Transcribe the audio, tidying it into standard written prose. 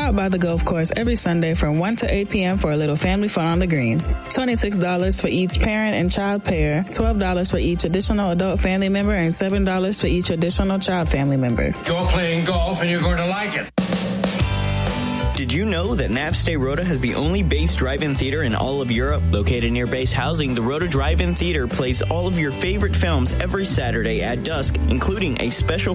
Stop by the golf course every Sunday from 1 to 8 p.m. for a little family fun on the green. $26 for each parent and child pair, $12 for each additional adult family member, and $7 for each additional child family member. You're playing golf and you're going to like it. Did you know that Navstay Rota has the only base drive-in theater in all of Europe? Located near base housing, the Rota Drive-In Theater plays all of your favorite films every Saturday at dusk, including a special